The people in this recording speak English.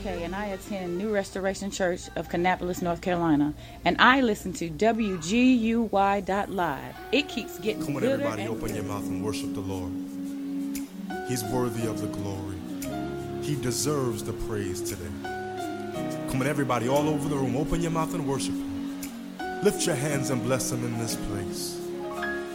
McKay, and I attend New Restoration Church of Kannapolis, North Carolina, and I listen to WGUY.live. It keeps getting Come on, gooder everybody, and open your gooder. mouth and worship the Lord. He's worthy of the glory. He deserves the praise today. Come on, everybody, all over the room, open your mouth and worship Him. Lift your hands and bless Him in this place.